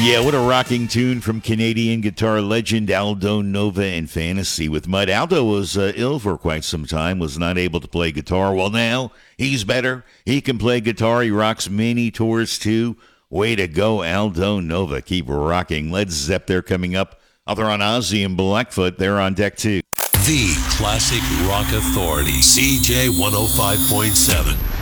Yeah, what a rocking tune from Canadian guitar legend Aldo Nova and Fantasy with Mud. Aldo was ill for quite some time, was not able to play guitar. Well, now he's better. He can play guitar. He rocks mini tours too. Way to go, Aldo Nova. Keep rocking. Led Zepp, they're coming up. They're on Ozzy and Blackfoot. They're on deck too. The Classic Rock Authority, CJ 105.7.